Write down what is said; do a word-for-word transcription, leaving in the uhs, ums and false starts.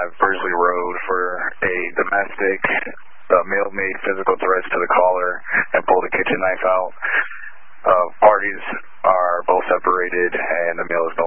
five Bursley Road for a domestic. The male made physical threats to the caller and pulled a kitchen knife out. Uh, parties are both separated, and the male is no